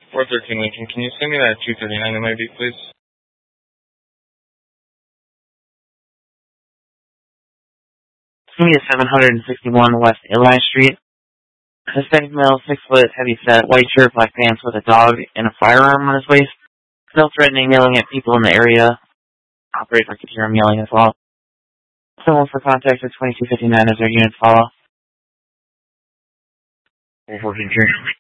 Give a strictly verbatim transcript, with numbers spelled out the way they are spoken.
four thirteen Lincoln, can you send me that two thirty-nine M I D, please? It's going to be at seven sixty-one West Eli Street. Hispanic male, six foot, heavy set, white shirt, black pants with a dog and a firearm on his waist. Still threatening, yelling at people in the area. Operator could hear him yelling as well. Someone for contact at twenty-two fifty-nine as our unit follow. four fourteen King.